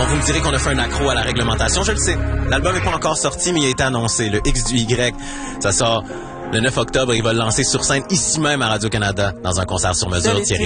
Bon, vous me direz qu'on a fait un accro à la réglementation, je le sais. L'album n'est pas encore sorti, mais il a été annoncé. Le X du Y, ça sort le 9 octobre. Il va le lancer sur scène ici même à Radio-Canada dans un concert sur mesure. Thierry